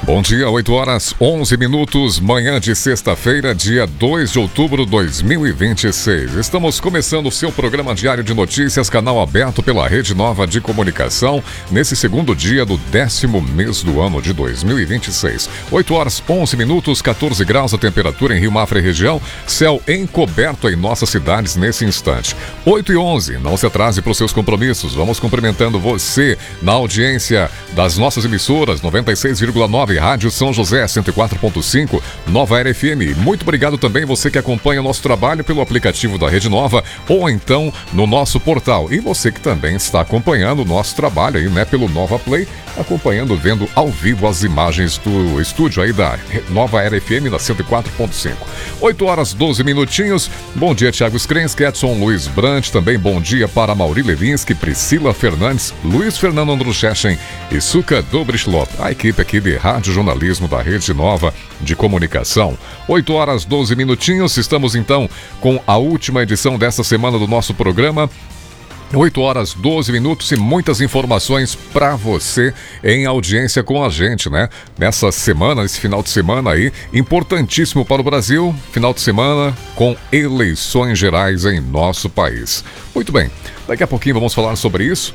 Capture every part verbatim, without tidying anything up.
Bom dia, oito horas, onze minutos, manhã de sexta-feira, dia dois de outubro de dois mil e vinte e seis. Estamos começando o seu programa diário de notícias, canal aberto pela Rede Nova de Comunicação, nesse segundo dia do décimo mês do ano de dois mil e vinte e seis. oito horas, onze minutos, catorze graus a temperatura em Rio Mafra e região, céu encoberto em nossas cidades nesse instante. oito e onze, não se atrase para os seus compromissos. Vamos cumprimentando você na audiência das nossas emissoras, noventa e seis vírgula nove, Rádio São José, cento e quatro ponto cinco, Nova Era F M. Muito obrigado também você que acompanha o nosso trabalho pelo aplicativo da Rede Nova ou então no nosso portal. E você que também está acompanhando o nosso trabalho aí, né, pelo Nova Play, acompanhando, vendo ao vivo as imagens do estúdio aí da Nova Era F M da cento e quatro ponto cinco. oito horas, doze minutinhos. Bom dia, Thiago Screns, Edson Luiz Brant, também bom dia para Mauri Levinsky, Priscila Fernandes, Luiz Fernando Andruschechen e Suca Dobrichlop, a equipe aqui de Rádio Jornalismo da Rede Nova de Comunicação. oito horas, doze minutinhos, estamos então com a última edição desta semana do nosso programa. oito horas, doze minutos e muitas informações para você em audiência com a gente, né? Nessa semana, esse final de semana aí, importantíssimo para o Brasil, final de semana com eleições gerais em nosso país. Muito bem, daqui a pouquinho vamos falar sobre isso.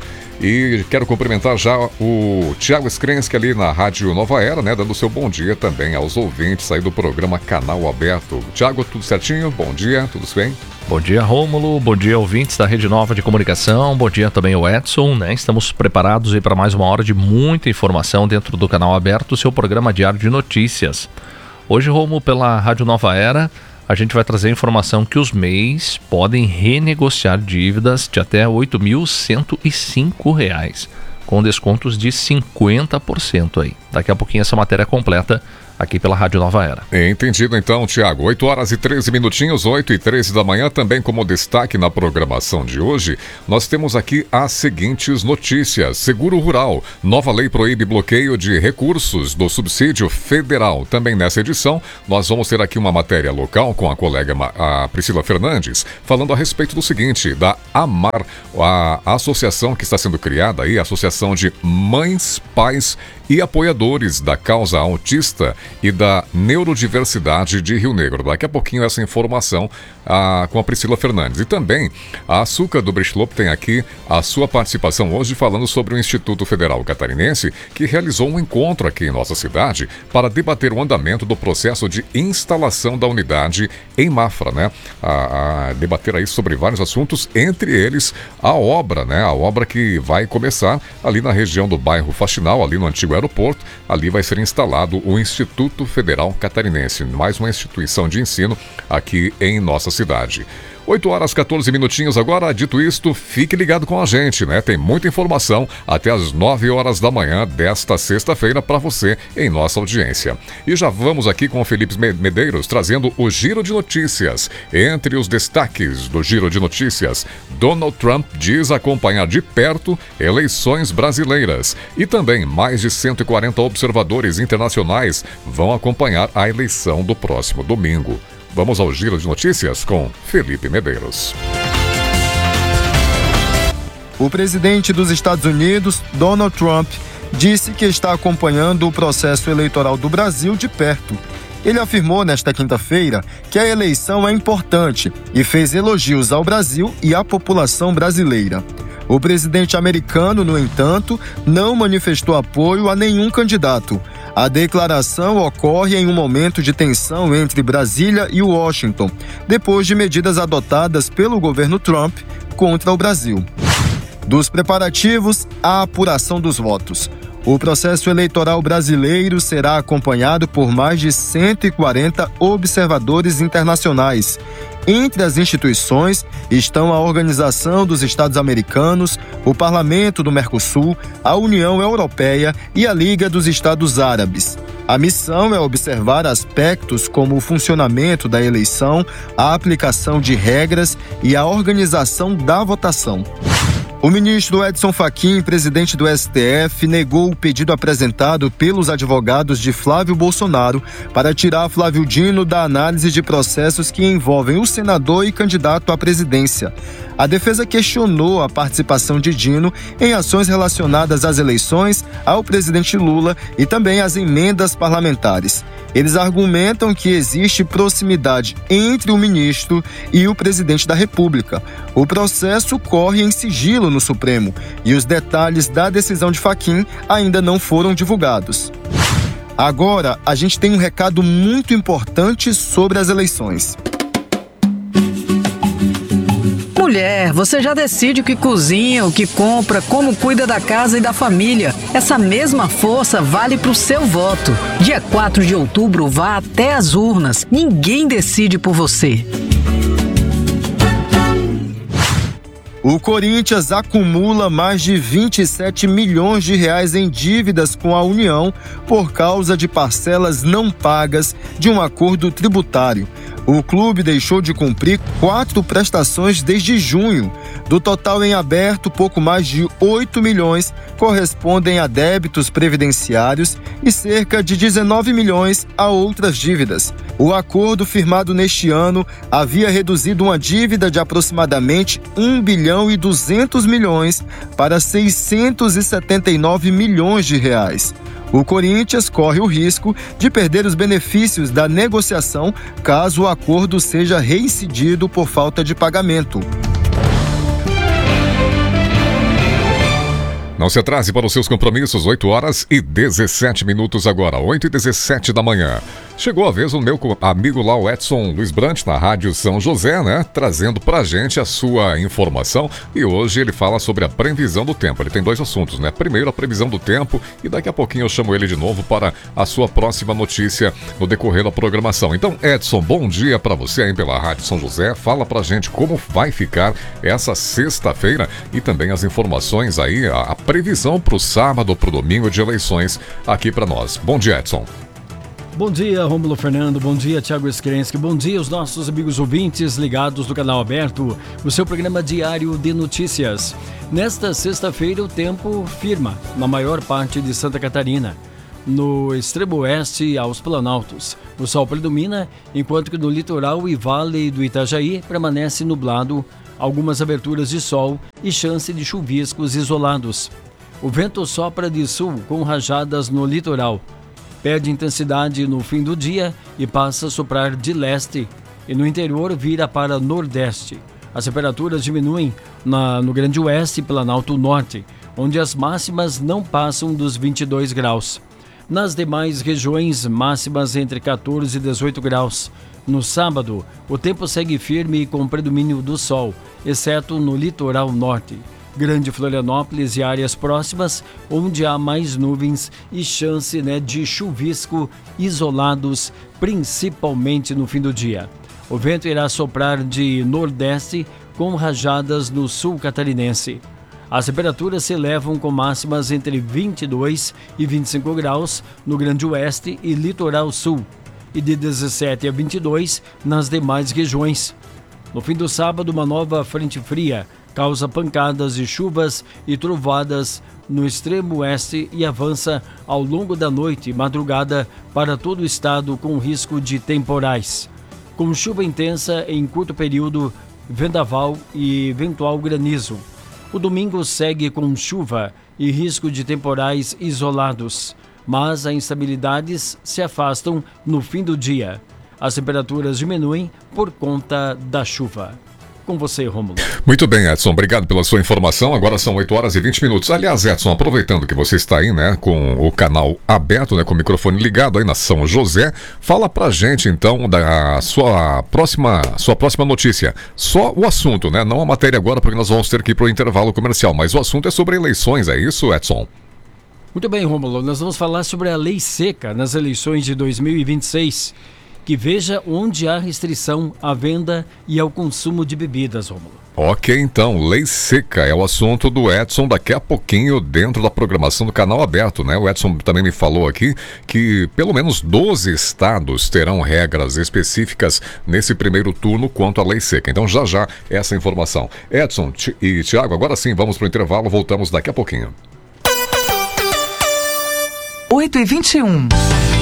E quero cumprimentar já o Thiago Screns, ali na Rádio Nova Era, né? Dando o seu bom dia também aos ouvintes aí do programa Canal Aberto. Thiago, tudo certinho? Bom dia, tudo bem? Bom dia, Rômulo. Bom dia, ouvintes da Rede Nova de Comunicação. Bom dia também ao Edson, né? Estamos preparados aí para mais uma hora de muita informação dentro do Canal Aberto, seu programa diário de notícias. Hoje, Rômulo, pela Rádio Nova Era, a gente vai trazer a informação que os M E Is podem renegociar dívidas de até oito mil cento e cinco reais, com descontos de cinquenta por cento aí. Daqui a pouquinho essa matéria completa aqui pela Rádio Nova Era. Entendido então, Thiago. oito horas e treze minutinhos, oito e treze da manhã, também como destaque na programação de hoje, nós temos aqui as seguintes notícias. Seguro Rural, nova lei proíbe bloqueio de recursos do subsídio federal. Também nessa edição, nós vamos ter aqui uma matéria local com a colega a Priscila Fernandes, falando a respeito do seguinte, da AMAR, a associação que está sendo criada aí, a Associação de Mães, Pais e Apoiadores da Causa Autista e da Neurodiversidade de Rio Negro. Daqui a pouquinho essa informação ah, com a Priscila Fernandes. E também a Suca Dobrichlop tem aqui a sua participação hoje falando sobre o Instituto Federal Catarinense, que realizou um encontro aqui em nossa cidade para debater o andamento do processo de instalação da unidade em Mafra, né? A, a debater aí sobre vários assuntos, entre eles a obra, né? A obra que vai começar ali na região do bairro Faxinal, ali no antigo aeroporto. Ali vai ser instalado o Instituto Federal Catarinense, mais uma instituição de ensino aqui em nossa cidade. oito horas, catorze minutinhos agora. Dito isto, fique ligado com a gente, né? Tem muita informação até as nove horas da manhã desta sexta-feira para você em nossa audiência. E já vamos aqui com o Felipe Medeiros trazendo o Giro de Notícias. Entre os destaques do Giro de Notícias, Donald Trump diz acompanhar de perto eleições brasileiras. E também mais de cento e quarenta observadores internacionais vão acompanhar a eleição do próximo domingo. Vamos ao Giro de Notícias com Felipe Medeiros. O presidente dos Estados Unidos, Donald Trump, disse que está acompanhando o processo eleitoral do Brasil de perto. Ele afirmou nesta quinta-feira que a eleição é importante e fez elogios ao Brasil e à população brasileira. O presidente americano, no entanto, não manifestou apoio a nenhum candidato. A declaração ocorre em um momento de tensão entre Brasília e Washington, depois de medidas adotadas pelo governo Trump contra o Brasil. Dos preparativos à apuração dos votos. O processo eleitoral brasileiro será acompanhado por mais de cento e quarenta observadores internacionais. Entre as instituições estão a Organização dos Estados Americanos, o Parlamento do Mercosul, a União Europeia e a Liga dos Estados Árabes. A missão é observar aspectos como o funcionamento da eleição, a aplicação de regras e a organização da votação. O ministro Edson Fachin, presidente do S T F, negou o pedido apresentado pelos advogados de Flávio Bolsonaro para tirar Flávio Dino da análise de processos que envolvem o senador e candidato à presidência. A defesa questionou a participação de Dino em ações relacionadas às eleições, ao presidente Lula e também às emendas parlamentares. Eles argumentam que existe proximidade entre o ministro e o presidente da República. O processo corre em sigilo no Supremo e os detalhes da decisão de Fachin ainda não foram divulgados. Agora, a gente tem um recado muito importante sobre as eleições. Mulher, você já decide o que cozinha, o que compra, como cuida da casa e da família. Essa mesma força vale para o seu voto. Dia quatro de outubro, vá até as urnas. Ninguém decide por você. O Corinthians acumula mais de vinte e sete milhões de reais em dívidas com a União por causa de parcelas não pagas de um acordo tributário. O clube deixou de cumprir quatro prestações desde junho. Do total em aberto, pouco mais de oito milhões correspondem a débitos previdenciários e cerca de dezenove milhões a outras dívidas. O acordo firmado neste ano havia reduzido uma dívida de aproximadamente um bilhão e duzentos milhões para seiscentos e setenta e nove milhões de reais. O Corinthians corre o risco de perder os benefícios da negociação caso o acordo seja reincidido por falta de pagamento. Não se atrase para os seus compromissos, oito horas e dezessete minutos agora, oito e dezessete da manhã. Chegou a vez o meu amigo lá, o Edson Luiz Brant, na Rádio São José, né? Trazendo pra gente a sua informação. E hoje ele fala sobre a previsão do tempo. Ele tem dois assuntos, né? Primeiro, a previsão do tempo, e daqui a pouquinho eu chamo ele de novo para a sua próxima notícia no decorrer da programação. Então, Edson, bom dia para você aí pela Rádio São José. Fala pra gente como vai ficar essa sexta-feira e também as informações aí, a, a previsão pro sábado, pro domingo de eleições aqui para nós. Bom dia, Edson. Bom dia, Rômulo Fernando. Bom dia, Thiago Esquerensky. Bom dia aos nossos amigos ouvintes ligados do Canal Aberto, o seu programa diário de notícias. Nesta sexta-feira, o tempo firma na maior parte de Santa Catarina. No extremo oeste aos Planaltos, o sol predomina, enquanto que no litoral e vale do Itajaí permanece nublado, algumas aberturas de sol e chance de chuviscos isolados. O vento sopra de sul com rajadas no litoral. Perde intensidade no fim do dia e passa a soprar de leste e no interior vira para nordeste. As temperaturas diminuem na, no Grande Oeste e Planalto Norte, onde as máximas não passam dos vinte e dois graus. Nas demais regiões, máximas entre quatorze e dezoito graus. No sábado, o tempo segue firme com predomínio do sol, exceto no litoral norte. Grande Florianópolis e áreas próximas, onde há mais nuvens e chance né, de chuvisco isolados, principalmente no fim do dia. O vento irá soprar de nordeste com rajadas no sul catarinense. As temperaturas se elevam com máximas entre vinte e dois e vinte e cinco graus no Grande Oeste e Litoral Sul, e de dezessete a vinte e dois nas demais regiões. No fim do sábado, uma nova frente fria causa pancadas de chuvas e trovoadas no extremo oeste e avança ao longo da noite e madrugada para todo o estado com risco de temporais. Com chuva intensa em curto período, vendaval e eventual granizo. O domingo segue com chuva e risco de temporais isolados, mas as instabilidades se afastam no fim do dia. As temperaturas diminuem por conta da chuva. Com você, Rômulo. Muito bem, Edson, obrigado pela sua informação. Agora são oito horas e vinte minutos. Aliás, Edson, aproveitando que você está aí, né, com o canal aberto, né, com o microfone ligado aí na São José, fala pra gente então da sua próxima, sua próxima notícia. Só o assunto, né, não a matéria agora, porque nós vamos ter que ir pro intervalo comercial, mas o assunto é sobre eleições, é isso, Edson? Muito bem, Rômulo, nós vamos falar sobre a lei seca nas eleições de dois mil e vinte e seis, que veja onde há restrição à venda e ao consumo de bebidas, Rômulo. Ok, então, lei seca é o assunto do Edson daqui a pouquinho dentro da programação do Canal Aberto, né? O Edson também me falou aqui que pelo menos doze estados terão regras específicas nesse primeiro turno quanto à lei seca. Então já já essa informação. Edson e Tiago, agora sim, vamos para o intervalo, voltamos daqui a pouquinho. oito e vinte e um.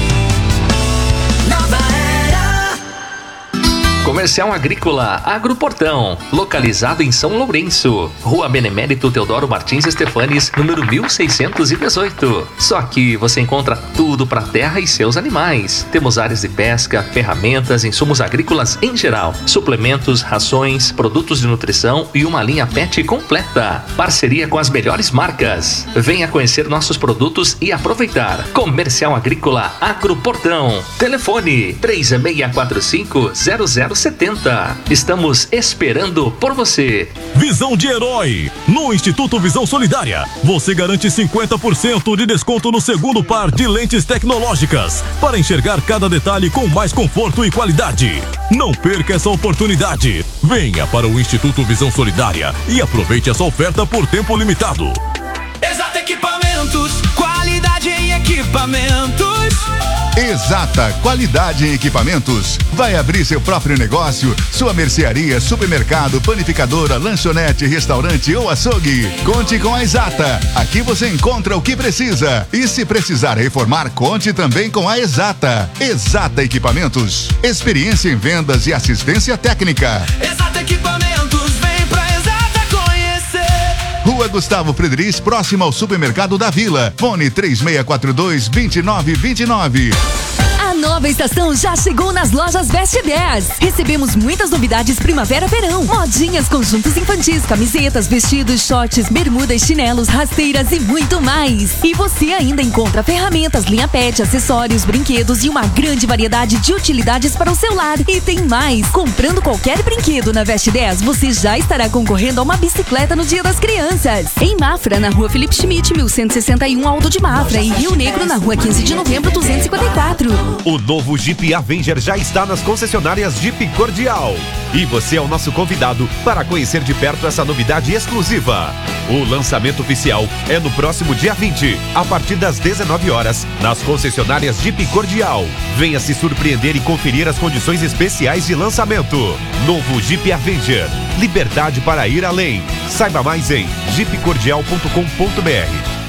Comercial Agrícola Agroportão, localizado em São Lourenço, Rua Benemérito Teodoro Martins Estefanes, número mil seiscentos e dezoito. Só aqui você encontra tudo para a terra e seus animais. Temos áreas de pesca, ferramentas, insumos agrícolas em geral, suplementos, rações, produtos de nutrição e uma linha pet completa. Parceria com as melhores marcas. Venha conhecer nossos produtos e aproveitar. Comercial Agrícola Agroportão. Telefone três seis quatro cinco zero zero setenta. Estamos esperando por você. Visão de herói. No Instituto Visão Solidária, você garante cinquenta por cento de desconto no segundo par de lentes tecnológicas para enxergar cada detalhe com mais conforto e qualidade. Não perca essa oportunidade. Venha para o Instituto Visão Solidária e aproveite essa oferta por tempo limitado. Exata Equipamentos, qualidade em equipamentos. Exata Qualidade em Equipamentos. Vai abrir seu próprio negócio? Sua mercearia, supermercado, panificadora, lanchonete, restaurante ou açougue? Conte com a Exata. Aqui você encontra o que precisa. E se precisar reformar, conte também com a Exata. Exata Equipamentos. Experiência em vendas e assistência técnica. Exata Equipamentos, vem pra Exata conhecer. Rua Gustavo Frederis, próximo ao Supermercado da Vila. Fone três seis quatro dois, dois nove dois nove. A nova estação já chegou nas lojas Best dez. Recebemos muitas novidades primavera-verão. Modinhas, conjuntos infantis, camisetas, vestidos, shorts, bermudas, chinelos, rasteiras e muito mais. E você ainda encontra ferramentas, linha pet, acessórios, brinquedos e uma grande variedade de utilidades para o seu lar. E tem mais. Comprando qualquer brinquedo na Best dez, você já estará concorrendo a uma bicicleta no Dia das Crianças. Em Mafra, na Rua Felipe Schmidt, mil cento e sessenta e um, Alto de Mafra. E Rio Negro, na Rua quinze de novembro, duzentos e cinquenta e quatro. O novo Jeep Avenger já está nas concessionárias Jeep Cordial. E você é o nosso convidado para conhecer de perto essa novidade exclusiva. O lançamento oficial é no próximo dia vinte, a partir das dezenove horas, nas concessionárias Jeep Cordial. Venha se surpreender e conferir as condições especiais de lançamento. Novo Jeep Avenger. Liberdade para ir além. Saiba mais em jeep cordial ponto com ponto b r.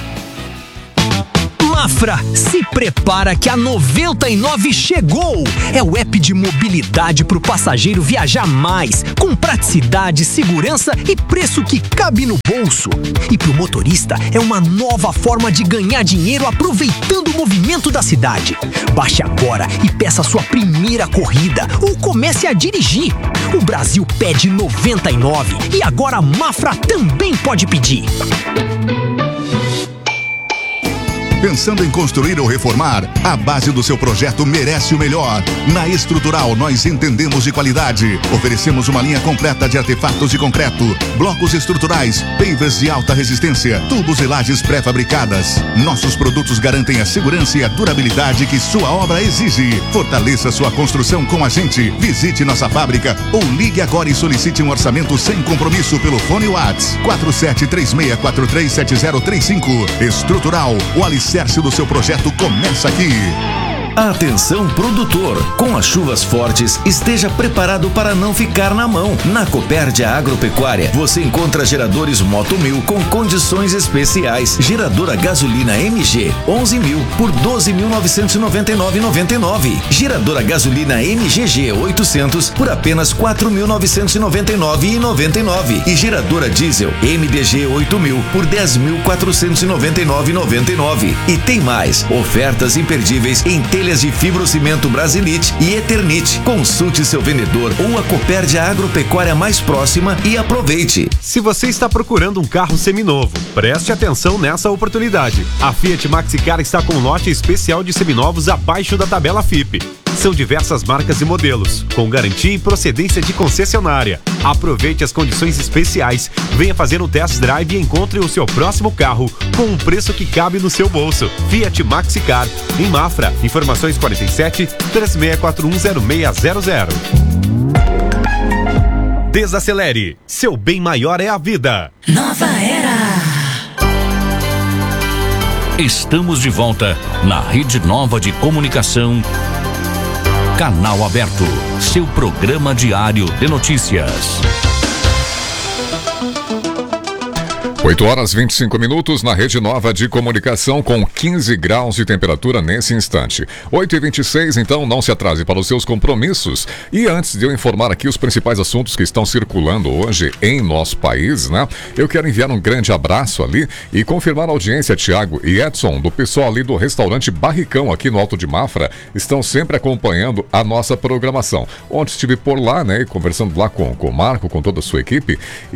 Mafra, se prepara que a noventa e nove chegou! É o app de mobilidade para o passageiro viajar mais, com praticidade, segurança e preço que cabe no bolso. E para o motorista é uma nova forma de ganhar dinheiro aproveitando o movimento da cidade. Baixe agora e peça sua primeira corrida ou comece a dirigir. O Brasil pede noventa e nove e agora a Mafra também pode pedir. Pensando em construir ou reformar? A base do seu projeto merece o melhor. Na Estrutural, nós entendemos de qualidade. Oferecemos uma linha completa de artefatos de concreto, blocos estruturais, pavers de alta resistência, tubos e lajes pré-fabricadas. Nossos produtos garantem a segurança e a durabilidade que sua obra exige. Fortaleça sua construção com a gente. Visite nossa fábrica ou ligue agora e solicite um orçamento sem compromisso pelo fone WhatsApp quatro sete três seis quatro três sete zero três cinco. Estrutural, o alicerce O alicerce do seu projeto começa aqui. Atenção produtor, com as chuvas fortes, esteja preparado para não ficar na mão. Na Copérdia Agropecuária, você encontra geradores Moto mil com condições especiais. Geradora gasolina M G, onze mil por doze mil novecentos e noventa e nove reais e noventa e nove centavos. Geradora gasolina M G G oitocentos por apenas quatro mil novecentos e noventa e nove reais e noventa e nove centavos. E geradora diesel M D G oito mil por dez mil quatrocentos e noventa e nove reais e noventa e nove centavos. E tem mais, ofertas imperdíveis em telhas de fibrocimento Brasilite e Eternite. Consulte seu vendedor ou a Copérdia Agropecuária mais próxima e aproveite. Se você está procurando um carro seminovo, preste atenção nessa oportunidade. A Fiat Maxicar está com lote especial de seminovos abaixo da tabela F I P. São diversas marcas e modelos, com garantia e procedência de concessionária. Aproveite as condições especiais, venha fazer um test drive e encontre o seu próximo carro com um preço que cabe no seu bolso. Fiat Maxicar, em Mafra. Informações quarenta e sete, três seis quatro um, zero seis zero zero. Desacelere, seu bem maior é a vida. Nova Era. Estamos de volta na Rede Nova de Comunicação. Canal Aberto, seu programa diário de notícias. oito horas e vinte e cinco minutos na Rede Nova de Comunicação com quinze graus de temperatura nesse instante. oito e vinte e seis, então não se atrase para os seus compromissos. E antes de eu informar aqui os principais assuntos que estão circulando hoje em nosso país, né? Eu quero enviar um grande abraço ali e confirmar a audiência, Tiago e Edson, do pessoal ali do restaurante Barricão aqui no Alto de Mafra, estão sempre acompanhando a nossa programação. Ontem estive por lá, né? Conversando lá com, com o Marco, com toda a sua equipe,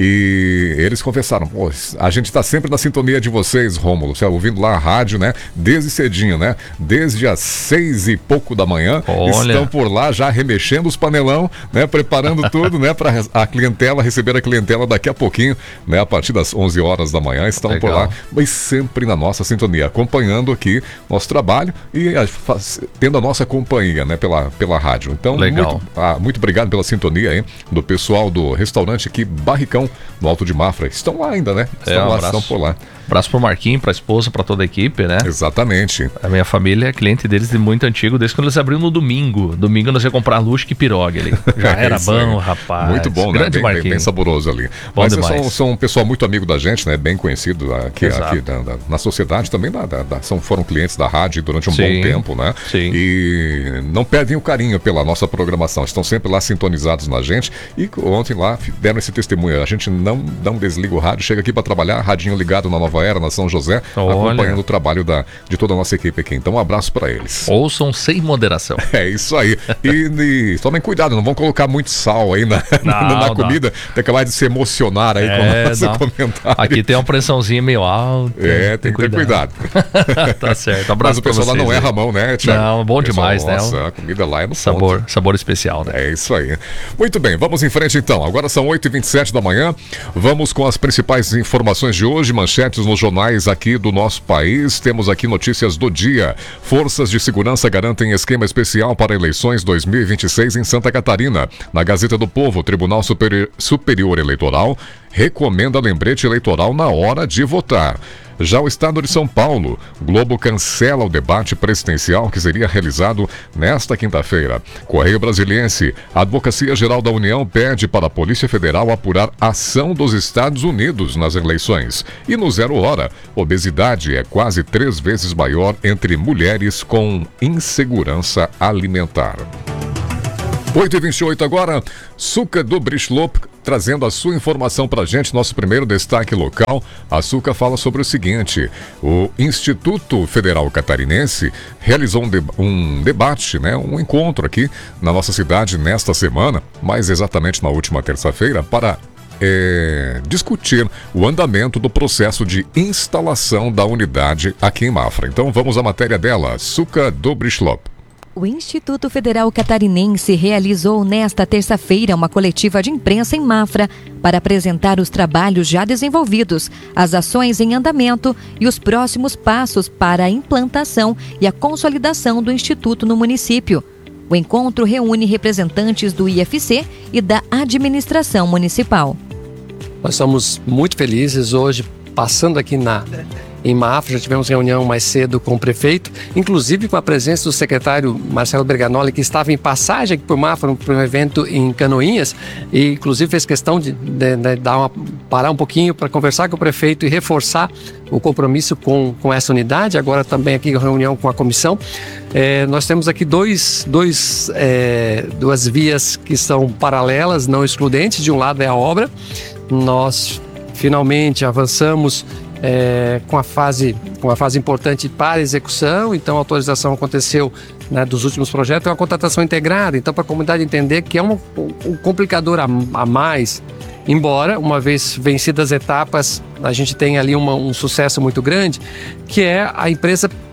e eles confessaram, pô, a gente está sempre na sintonia de vocês, Rômulo, você ouvindo lá a rádio, né? Desde cedinho, né? Desde as seis e pouco da manhã. Olha. Estão por lá já remexendo os panelão, né? Preparando tudo, né? Para a clientela, receber a clientela daqui a pouquinho, né? A partir das onze horas da manhã, estão Legal. Por lá, mas sempre na nossa sintonia, acompanhando aqui nosso trabalho e a, faz, tendo a nossa companhia, né? Pela, pela rádio. Então, Legal. Muito, ah, muito obrigado pela sintonia aí do pessoal do restaurante aqui, Barricão, no Alto de Mafra. Estão lá ainda, né? Estão é, um lá, abraço, estão por lá. Abraço pro Marquinhos, pra esposa, pra toda a equipe, né? Exatamente. A minha família é cliente deles de muito antigo, desde quando eles abriram no domingo. Domingo nós ia comprar luxo e pirogue ali. Já era bom, rapaz. Muito bom, Grande né? Bem, bem, bem saboroso ali. Bom Mas demais. São, são um pessoal muito amigo da gente, né? Bem conhecido aqui, aqui da, da, na sociedade também. Da, da, da, são, foram clientes da rádio durante um Sim. bom tempo, né? Sim. E não perdem o carinho pela nossa programação. Estão sempre lá sintonizados na gente. E ontem lá deram esse testemunho. A gente não, não desliga o rádio, chega aqui para trabalhar, radinho ligado na Nova Era, na São José, Olha. Acompanhando o trabalho da, de toda a nossa equipe aqui. Então, um abraço para eles. Ouçam sem moderação. É isso aí. E, e tomem cuidado, não vão colocar muito sal aí na, não, na comida, tem que acabar de se emocionar aí é, com o nosso não. comentário. Aqui tem uma pressãozinha meio alta. É, tem que ter cuidado. Tá certo. Abraço. Mas o pessoal lá não erra a mão, né, Thiago? Não, bom pessoal, demais, nossa, né? A comida lá é no sabor, ponto. Sabor especial, né? É isso aí. Muito bem, vamos em frente então. Agora são oito e vinte e sete da manhã. Vamos com as principais informações de hoje, manchetes nos jornais aqui do nosso país. Temos aqui notícias do dia. Forças de segurança garantem esquema especial para eleições dois mil e vinte e seis em Santa Catarina. Na Gazeta do Povo, Tribunal Superior, Superior Eleitoral recomenda lembrete eleitoral na hora de votar. Já o estado de São Paulo, Globo cancela o debate presidencial que seria realizado nesta quinta-feira. Correio Brasiliense, a Advocacia Geral da União pede para a Polícia Federal apurar ação dos Estados Unidos nas eleições. E no Zero Hora, obesidade é quase três vezes maior entre mulheres com insegurança alimentar. oito e vinte e oito agora, Suca do Brichlope trazendo a sua informação para a gente, nosso primeiro destaque local. A Suca fala sobre o seguinte: o Instituto Federal Catarinense realizou um, de, um debate, né, um encontro aqui na nossa cidade nesta semana, mais exatamente na última terça-feira, para É, discutir o andamento do processo de instalação da unidade aqui em Mafra. Então vamos à matéria dela, Suca do Brichlope. O Instituto Federal Catarinense realizou nesta terça-feira uma coletiva de imprensa em Mafra para apresentar os trabalhos já desenvolvidos, as ações em andamento e os próximos passos para a implantação e a consolidação do Instituto no município. O encontro reúne representantes do I F C e da administração municipal. Nós estamos muito felizes hoje, passando aqui na... Em Mafra, já tivemos reunião mais cedo com o prefeito, inclusive com a presença do secretário Marcelo Berganoli, que estava em passagem aqui por Mafra, para um evento em Canoinhas, e inclusive fez questão de, de, de dar uma, parar um pouquinho para conversar com o prefeito e reforçar o compromisso com, com essa unidade. Agora também aqui reunião com a comissão. É, nós temos aqui dois, dois, é, duas vias que são paralelas, não excludentes. De um lado é a obra. Nós finalmente avançamos É, com a fase, com a fase importante para execução. Então a autorização aconteceu, né, dos últimos projetos, é uma contratação integrada, então para a comunidade entender que é um, um complicador a, a mais, embora uma vez vencidas as etapas a gente tem ali uma, um sucesso muito grande, que é a empresa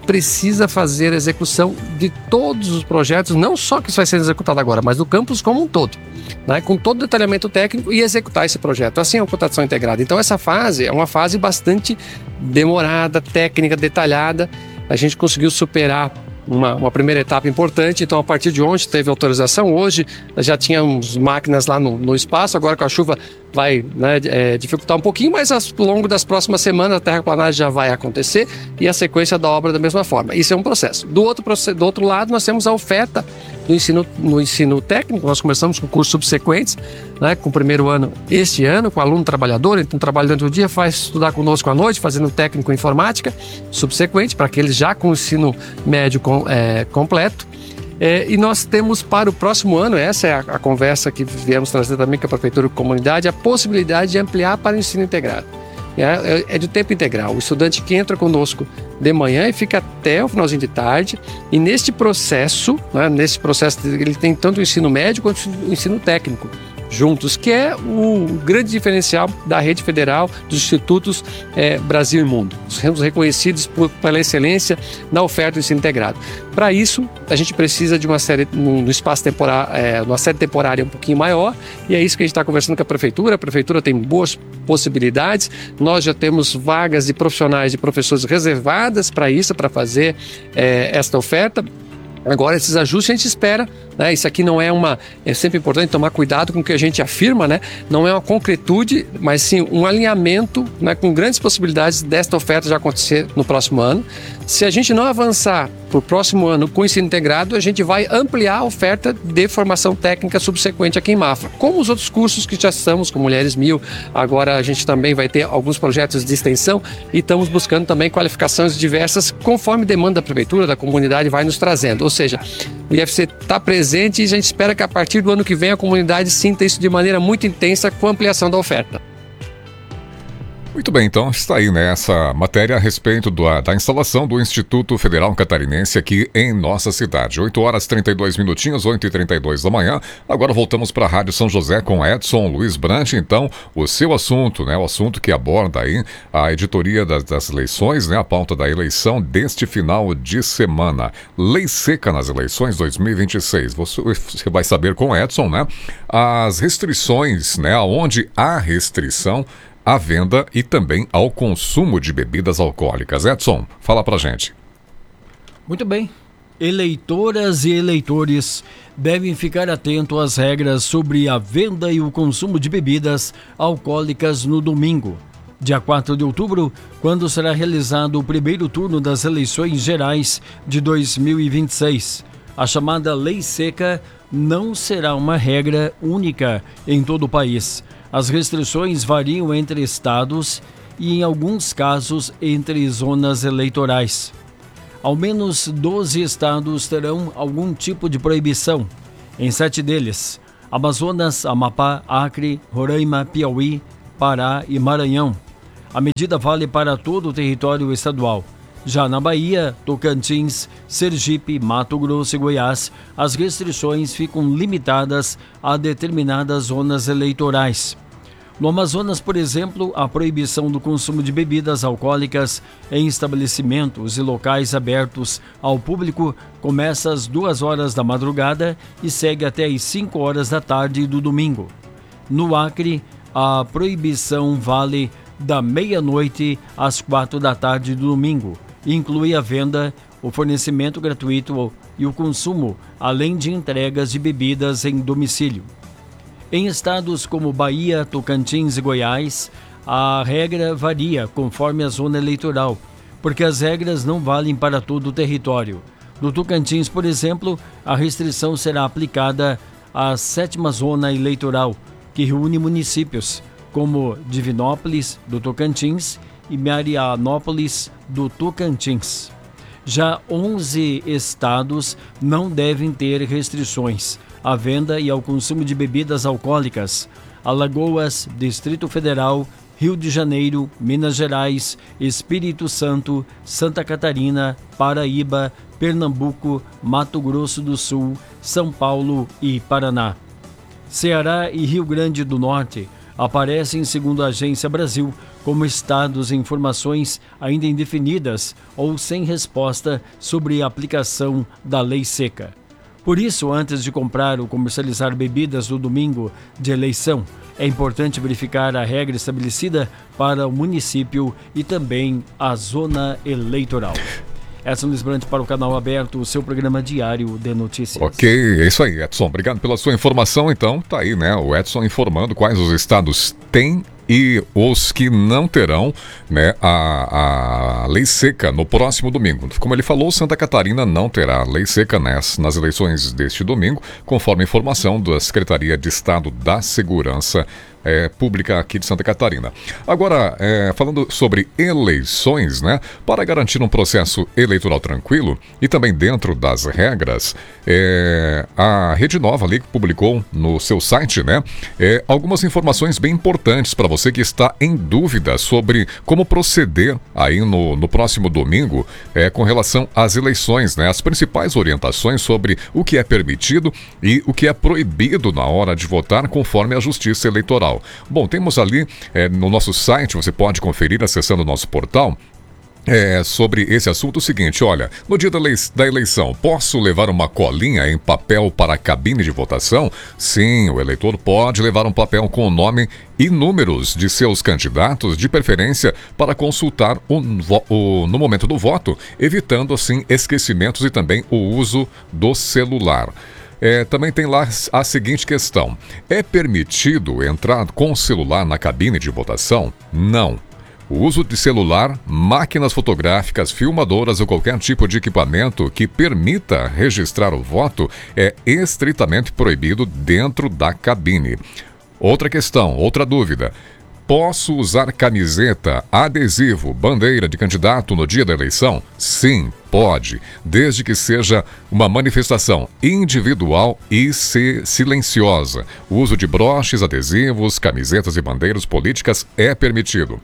precisa fazer a execução de todos os projetos, não só que isso vai ser executado agora, mas do campus como um todo, né? Com todo o detalhamento técnico e executar esse projeto. Assim é a computação integrada. Então essa fase é uma fase bastante demorada, técnica, detalhada. A gente conseguiu superar Uma, uma primeira etapa importante. Então, a partir de ontem teve autorização. Hoje já tínhamos máquinas lá no, no espaço. Agora com a chuva vai, né, é, dificultar um pouquinho, mas ao longo das próximas semanas a terraplanagem já vai acontecer e a sequência da obra da mesma forma. Isso é um processo. Do outro, do outro lado, nós temos a oferta do ensino, no ensino técnico. Nós começamos com cursos subsequentes, né, com o primeiro ano este ano, com o aluno trabalhador. Então, trabalha durante o dia, faz estudar conosco à noite, fazendo técnico em informática subsequente, para aqueles já com o ensino médio com, é, completo. É, e nós temos para o próximo ano, essa é a, a conversa que viemos trazer também com a Prefeitura e com a comunidade, a possibilidade de ampliar para o ensino integrado. É, é, é de tempo integral. O estudante que entra conosco de manhã e fica até o finalzinho de tarde, e neste processo, né, nesse processo ele tem tanto o ensino médio quanto o ensino técnico juntos, que é o grande diferencial da rede federal dos institutos é, Brasil e Mundo. Somos reconhecidos por, pela excelência na oferta do ensino integrado. Para isso, a gente precisa de uma série, no espaço temporário, é, uma série temporária um pouquinho maior, e é isso que a gente está conversando com a Prefeitura. A Prefeitura tem boas possibilidades, nós já temos vagas de profissionais e professores reservadas para isso, para fazer é, esta oferta. Agora, esses ajustes a gente espera, né? Isso aqui não é uma... É sempre importante tomar cuidado com o que a gente afirma, né? Não é uma concretude, mas sim um alinhamento, né, com grandes possibilidades desta oferta já acontecer no próximo ano. Se a gente não avançar para o próximo ano com o ensino integrado, a gente vai ampliar a oferta de formação técnica subsequente aqui em Mafra, como os outros cursos que já estamos, com Mulheres Mil. Agora a gente também vai ter alguns projetos de extensão e estamos buscando também qualificações diversas, conforme demanda da Prefeitura, da comunidade vai nos trazendo. Ou seja, o I F C está presente e a gente espera que a partir do ano que vem a comunidade sinta isso de maneira muito intensa com a ampliação da oferta. Muito bem, então está aí, né, essa matéria a respeito do, da instalação do Instituto Federal Catarinense aqui em nossa cidade. oito horas e trinta e dois minutinhos, oito e trinta e dois da manhã. Agora voltamos para a Rádio São José com Edson Luiz Brant. Então, o seu assunto, né, o assunto que aborda aí a editoria das, das eleições, né, a pauta da eleição deste final de semana. Lei seca nas eleições dois mil e vinte e seis. Você, você vai saber com Edson, né, as restrições, né, onde há restrição à venda e também ao consumo de bebidas alcoólicas. Edson, fala pra gente. Muito bem. Eleitoras e eleitores devem ficar atentos às regras sobre a venda e o consumo de bebidas alcoólicas no domingo, dia quatro de outubro, quando será realizado o primeiro turno das eleições gerais de dois mil e vinte e seis. A chamada Lei Seca não será uma regra única em todo o país. As restrições variam entre estados e, em alguns casos, entre zonas eleitorais. Ao menos doze estados terão algum tipo de proibição. Em sete deles, Amazonas, Amapá, Acre, Roraima, Piauí, Pará e Maranhão. A medida vale para todo o território estadual. Já na Bahia, Tocantins, Sergipe, Mato Grosso e Goiás, as restrições ficam limitadas a determinadas zonas eleitorais. No Amazonas, por exemplo, a proibição do consumo de bebidas alcoólicas em estabelecimentos e locais abertos ao público começa às duas horas da madrugada e segue até às cinco horas da tarde do domingo. No Acre, a proibição vale da meia-noite às quatro da tarde do domingo. Inclui a venda, o fornecimento gratuito e o consumo, além de entregas de bebidas em domicílio. Em estados como Bahia, Tocantins e Goiás, a regra varia conforme a zona eleitoral, porque as regras não valem para todo o território. No Tocantins, por exemplo, a restrição será aplicada à sétima zona eleitoral, que reúne municípios como Divinópolis, do Tocantins, e Marianópolis, do Tocantins. Já onze estados não devem ter restrições à venda e ao consumo de bebidas alcoólicas: Alagoas, Distrito Federal, Rio de Janeiro, Minas Gerais, Espírito Santo, Santa Catarina, Paraíba, Pernambuco, Mato Grosso do Sul, São Paulo e Paraná. Ceará e Rio Grande do Norte, aparecem, segundo a Agência Brasil, como estados e informações ainda indefinidas ou sem resposta sobre a aplicação da lei seca. Por isso, antes de comprar ou comercializar bebidas no domingo de eleição, é importante verificar a regra estabelecida para o município e também a zona eleitoral. Edson Luiz Brandt para o Canal Aberto, o seu programa diário de notícias. Ok, é isso aí, Edson. Obrigado pela sua informação. Então, tá aí, né? O Edson informando quais os estados têm e os que não terão, né, a, a lei seca no próximo domingo. Como ele falou, Santa Catarina não terá lei seca nas, nas eleições deste domingo, conforme a informação da Secretaria de Estado da Segurança É, pública aqui de Santa Catarina. Agora, é, falando sobre eleições, né, para garantir um processo eleitoral tranquilo e também dentro das regras, é, a Rede Nova ali publicou no seu site, né, é, algumas informações bem importantes para você que está em dúvida sobre como proceder aí no, no próximo domingo é, com relação às eleições, né, as principais orientações sobre o que é permitido e o que é proibido na hora de votar conforme a Justiça Eleitoral. Bom, temos ali é, no nosso site, você pode conferir acessando o nosso portal, É, sobre esse assunto o seguinte, olha, no dia da, lei, da eleição, posso levar uma colinha em papel para a cabine de votação? Sim, o eleitor pode levar um papel com o nome e números de seus candidatos, de preferência para consultar o, o, no momento do voto, evitando assim esquecimentos e também o uso do celular. É, também tem lá a seguinte questão: é permitido entrar com o celular na cabine de votação? Não. O uso de celular, máquinas fotográficas, filmadoras ou qualquer tipo de equipamento que permita registrar o voto é estritamente proibido dentro da cabine. Outra questão, outra dúvida. Posso usar camiseta, adesivo, bandeira de candidato no dia da eleição? Sim, pode, desde que seja uma manifestação individual e se silenciosa. O uso de broches, adesivos, camisetas e bandeiras políticas é permitido.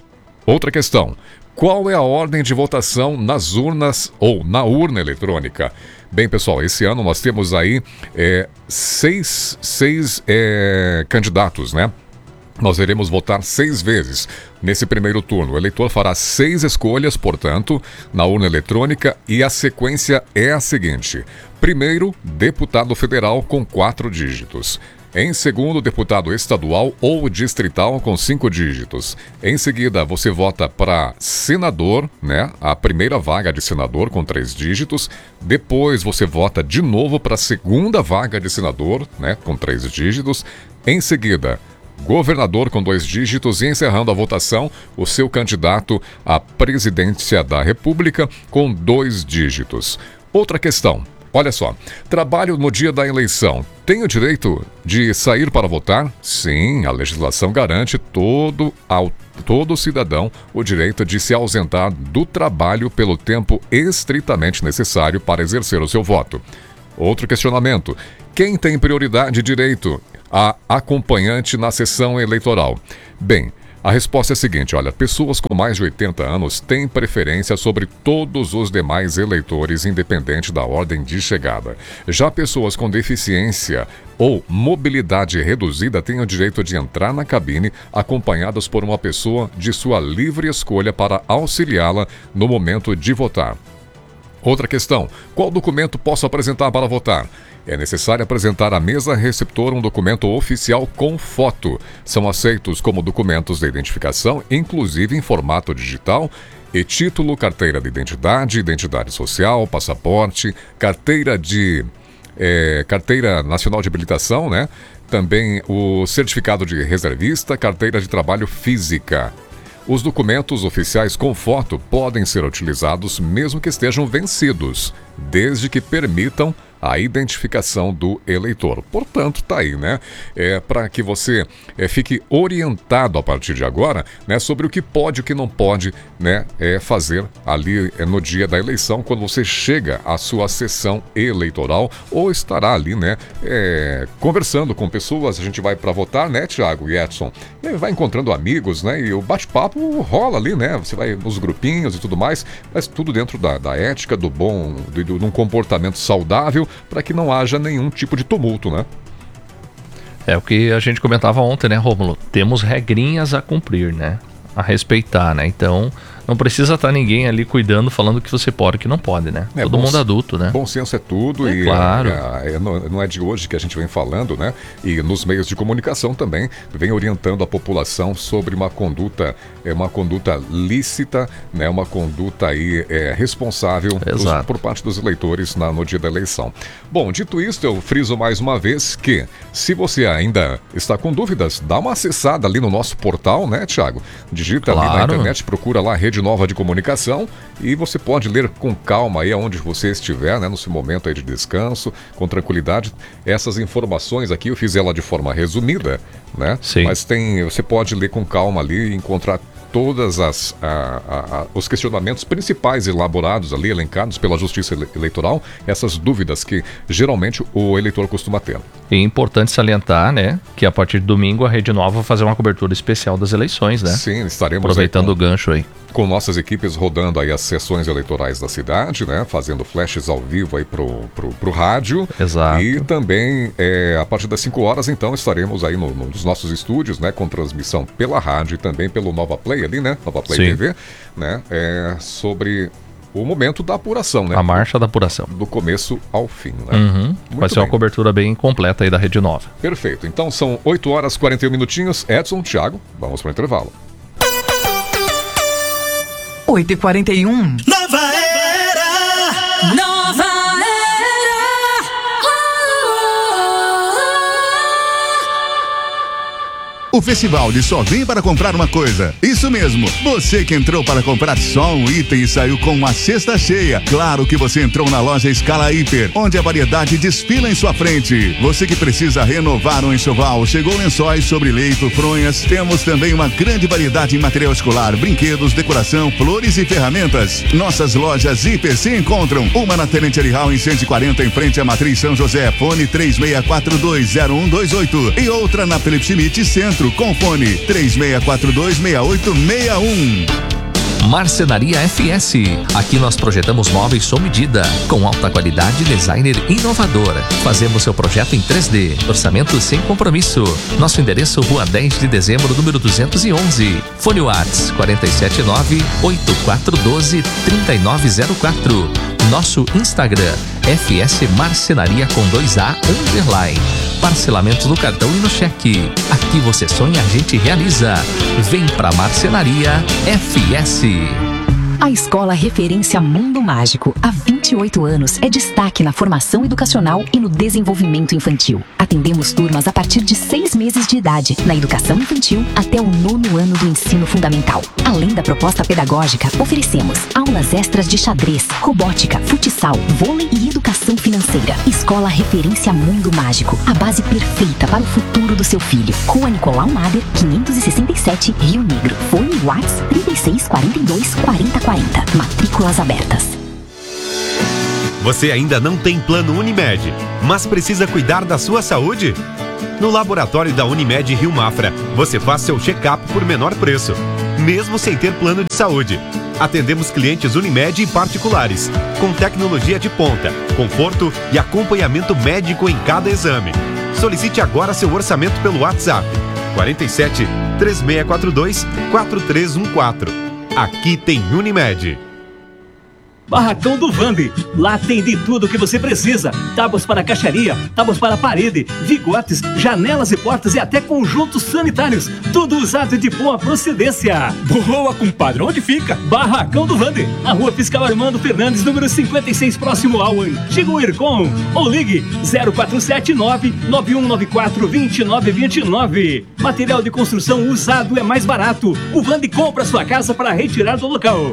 Outra questão. Qual é a ordem de votação nas urnas ou na urna eletrônica? Bem, pessoal, esse ano nós temos aí é, seis, seis é, candidatos, né? Nós iremos votar seis vezes nesse primeiro turno. O eleitor fará seis escolhas, portanto, na urna eletrônica e a sequência é a seguinte. Primeiro, deputado federal com quatro dígitos. Em segundo, deputado estadual ou distrital com cinco dígitos. Em seguida, você vota para senador, né? A primeira vaga de senador com três dígitos. Depois, você vota de novo para a segunda vaga de senador, né? Com três dígitos. Em seguida, governador com dois dígitos e encerrando a votação, o seu candidato à presidência da República com dois dígitos. Outra questão. Olha só, trabalho no dia da eleição. Tenho direito de sair para votar? Sim, a legislação garante todo, ao, todo cidadão o direito de se ausentar do trabalho pelo tempo estritamente necessário para exercer o seu voto. Outro questionamento. Quem tem prioridade e direito a acompanhante na sessão eleitoral? Bem, a resposta é a seguinte, olha, pessoas com mais de oitenta anos têm preferência sobre todos os demais eleitores, independente da ordem de chegada. Já pessoas com deficiência ou mobilidade reduzida têm o direito de entrar na cabine acompanhadas por uma pessoa de sua livre escolha para auxiliá-la no momento de votar. Outra questão, qual documento posso apresentar para votar? É necessário apresentar à mesa receptora um documento oficial com foto. São aceitos como documentos de identificação, inclusive em formato digital, e título, carteira de identidade, identidade social, passaporte, carteira de é, carteira nacional de habilitação, né? Também o certificado de reservista, carteira de trabalho física. Os documentos oficiais com foto podem ser utilizados mesmo que estejam vencidos, desde que permitam a identificação do eleitor. Portanto, tá aí, né? É, para que você é, fique orientado a partir de agora, né, sobre o que pode e o que não pode, né, é, fazer ali é, no dia da eleição, quando você chega à sua sessão eleitoral ou estará ali, né, é, conversando com pessoas. A gente vai para votar, né, Thiago e Edson? E vai encontrando amigos, né? E o bate-papo rola ali, né? Você vai nos grupinhos e tudo mais, mas tudo dentro da, da ética, do bom, de, de um comportamento saudável, para que não haja nenhum tipo de tumulto, né? É o que a gente comentava ontem, né, Rômulo? Temos regrinhas a cumprir, né? A respeitar, né? Então, não precisa estar ninguém ali cuidando, falando que você pode e que não pode, né? É, Todo bom, mundo adulto, né? Bom senso é tudo. É, e claro. é, é, não, não é de hoje que a gente vem falando, né? E nos meios de comunicação também vem orientando a população sobre uma conduta, é, uma conduta lícita, né? Uma conduta aí é, responsável dos, por parte dos eleitores na, no dia da eleição. Bom, dito isso, eu friso mais uma vez que se você ainda está com dúvidas, dá uma acessada ali no nosso portal, né, Thiago? Digita Claro. ali na internet, procura lá Rede Nova de Comunicação e você pode ler com calma aí aonde você estiver, né, no seu momento aí de descanso, com tranquilidade. Essas informações aqui eu fiz ela de forma resumida, né? Sim. Mas tem, você pode ler com calma ali e encontrar todas as a, a, a, os questionamentos principais elaborados ali, elencados pela Justiça Eleitoral, essas dúvidas que geralmente o eleitor costuma ter. E é importante salientar, né, que a partir de domingo a Rede Nova vai fazer uma cobertura especial das eleições, né? Sim, estaremos aproveitando com, o gancho aí. Com nossas equipes rodando aí as sessões eleitorais da cidade, né? Fazendo flashes ao vivo aí pro, pro, pro rádio. Exato. E também, é, a partir das cinco horas, então, estaremos aí no, nos nossos estúdios, né? Com transmissão pela rádio e também pelo Nova Play ali, né? Nova Play Sim. T V, né? É, sobre o momento da apuração, né? A marcha da apuração. Do começo ao fim, né? Uhum. Vai ser bem. uma cobertura bem completa aí da Rede Nova. Perfeito. Então são oito horas e quarenta e um minutinhos. Edson, Thiago, vamos para o intervalo. oito e quarenta e um. Nova era! Nova O Festival de Só Vem para comprar uma coisa. Isso mesmo, você que entrou para comprar só um item e saiu com uma cesta cheia. Claro que você entrou na loja Escala Hiper, onde a variedade desfila em sua frente. Você que precisa renovar um enxoval, chegou lençóis sobre leito, fronhas. Temos também uma grande variedade em material escolar, brinquedos, decoração, flores e ferramentas. Nossas lojas Hiper se encontram. Uma na Tenente Elihal em cento e quarenta, em frente à Matriz São José, fone três seis quatro dois zero um dois oito. E outra na Felipe Schmidt Centro, com fone três seis quatro dois seis oito seis um. Marcenaria F S. Aqui nós projetamos móveis sob medida, com alta qualidade e designer inovador. Fazemos seu projeto em três D, orçamento sem compromisso. Nosso endereço, Rua dez de dezembro, número duzentos e onze. Fone Whats quatro sete nove, oito quatro um dois, três nove zero quatro. Nosso Instagram, F S Marcenaria com dois A underline. Parcelamento no cartão e no cheque. Aqui você sonha, a gente realiza. Vem pra Marcenaria F S. A Escola Referência Mundo Mágico, há vinte e oito anos, é destaque na formação educacional e no desenvolvimento infantil. Atendemos turmas a partir de seis meses de idade, na educação infantil até o nono ano do ensino fundamental. Além da proposta pedagógica, oferecemos aulas extras de xadrez, robótica, futsal, vôlei e educação financeira. Escola Referência Mundo Mágico, a base perfeita para o futuro do seu filho. Rua Nicolau Mader, quinhentos e sessenta e sete, Rio Negro. Fone Whats trinta e seis quarenta e dois quarenta quarenta. Matrículas abertas. Você ainda não tem plano Unimed, mas precisa cuidar da sua saúde? No laboratório da Unimed Rio Mafra, você faz seu check-up por menor preço, mesmo sem ter plano de saúde. Atendemos clientes Unimed e particulares, com tecnologia de ponta, conforto e acompanhamento médico em cada exame. Solicite agora seu orçamento pelo WhatsApp quarenta e sete, três seis quatro dois, quatro três um quatro. Aqui tem Unimed. Barracão do Vambi. Lá tem de tudo que você precisa. Tábuas para caixaria, tábuas para parede, vigotes, janelas e portas e até conjuntos sanitários. Tudo usado de boa procedência. Boa, compadre. Onde fica? Barracão do Vambi. Na Rua Fiscal Armando Fernandes, número cinquenta e seis, próximo ao antigo Ircom. Ou ligue zero quatro sete nove, nove um nove quatro, dois nove dois nove. Material de construção usado é mais barato. O Vambi compra sua casa para retirar do local.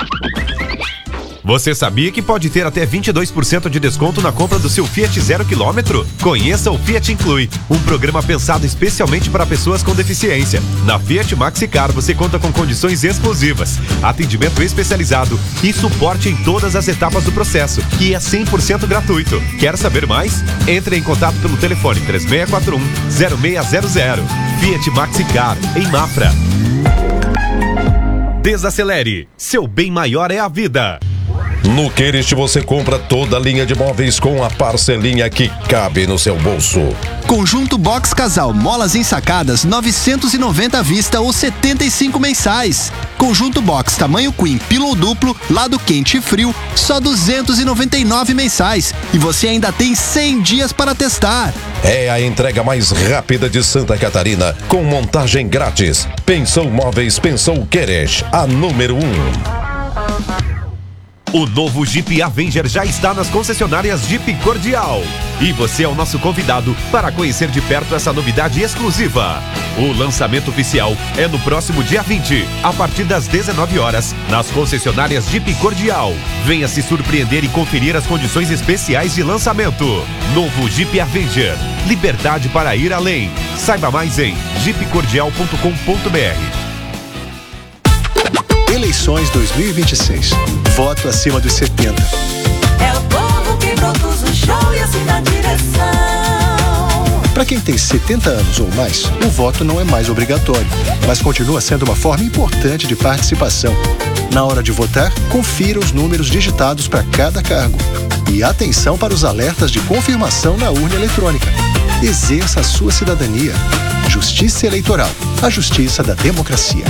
Você sabia que pode ter até vinte e dois por cento de desconto na compra do seu Fiat zero quilômetro? Conheça o Fiat Inclui, um programa pensado especialmente para pessoas com deficiência. Na Fiat Maxicar você conta com condições exclusivas, atendimento especializado e suporte em todas as etapas do processo, que é cem por cento gratuito. Quer saber mais? Entre em contato pelo telefone três seis quatro um, zero seis zero zero. Fiat Maxicar, em Mafra. Desacelere, seu bem maior é a vida. No Querest você compra toda a linha de móveis com a parcelinha que cabe no seu bolso. Conjunto Box Casal, molas ensacadas, novecentos e noventa à vista ou setenta e cinco mensais. Conjunto Box tamanho Queen, pillow duplo, lado quente e frio, só duzentos e noventa e nove mensais. E você ainda tem cem dias para testar. É a entrega mais rápida de Santa Catarina, com montagem grátis. Pensou Móveis, pensou Querech, a número um. O novo Jeep Avenger já está nas concessionárias Jeep Cordial. E você é o nosso convidado para conhecer de perto essa novidade exclusiva. O lançamento oficial é no próximo dia vinte, a partir das dezenove horas, nas concessionárias Jeep Cordial. Venha se surpreender e conferir as condições especiais de lançamento. Novo Jeep Avenger. Liberdade para ir além. Saiba mais em jeep cordial ponto com ponto b r. Eleições dois mil e vinte e seis. Voto acima dos setenta. É o povo que produz o show e assim na direção. Para quem tem setenta anos ou mais, o voto não é mais obrigatório, mas continua sendo uma forma importante de participação. Na hora de votar, confira os números digitados para cada cargo. E atenção para os alertas de confirmação na urna eletrônica. Exerça a sua cidadania. Justiça Eleitoral. A justiça da democracia.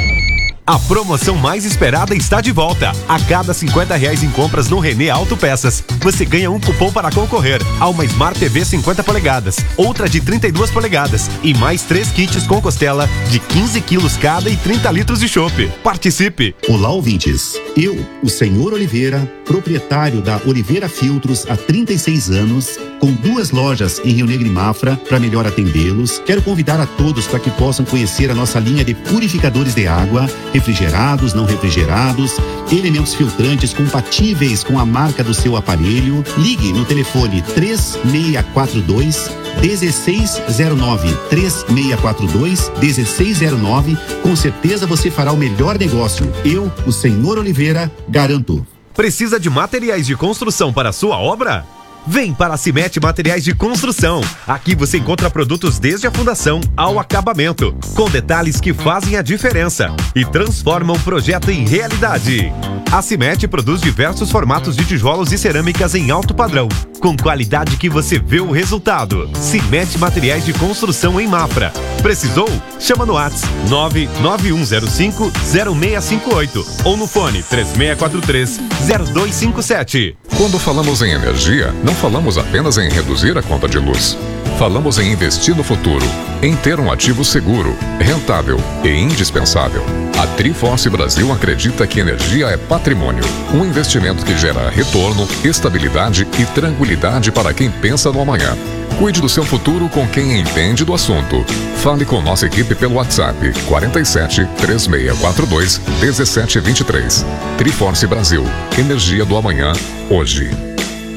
A promoção mais esperada está de volta. A cada cinquenta reais em compras no Renê Autopeças, você ganha um cupom para concorrer a uma Smart T V cinquenta polegadas, outra de trinta e duas polegadas e mais três kits com costela de quinze quilos cada e trinta litros de chopp. Participe! Olá, ouvintes. Eu, o senhor Oliveira, proprietário da Oliveira Filtros há trinta e seis anos, com duas lojas em Rio Negro e Mafra para melhor atendê-los, quero convidar a todos para que possam conhecer a nossa linha de purificadores de água, refrigerados, não refrigerados, elementos filtrantes compatíveis com a marca do seu aparelho. Ligue no telefone três seis quatro dois, um seis zero nove, três seis quatro dois, um seis zero nove. Com certeza você fará o melhor negócio. Eu, o senhor Oliveira, garanto. Precisa de materiais de construção para a sua obra? Vem para a Cimete Materiais de Construção. Aqui você encontra produtos desde a fundação ao acabamento, com detalhes que fazem a diferença e transformam o projeto em realidade. A Cimete produz diversos formatos de tijolos e cerâmicas em alto padrão, com qualidade que você vê o resultado. Cimete Materiais de Construção em Mafra. Precisou? Chama no WhatsApp nove nove um zero cinco zero seis cinco oito ou no fone três seis quatro três zero dois cinco sete. Quando falamos em energia, não falamos apenas em reduzir a conta de luz. Falamos em investir no futuro, em ter um ativo seguro, rentável e indispensável. A Triforce Brasil acredita que energia é patrimônio, um investimento que gera retorno, estabilidade e tranquilidade para quem pensa no amanhã. Cuide do seu futuro com quem entende do assunto. Fale com nossa equipe pelo WhatsApp quarenta e sete, três seis quatro dois, um sete dois três. Triforce Brasil. Energia do amanhã, hoje.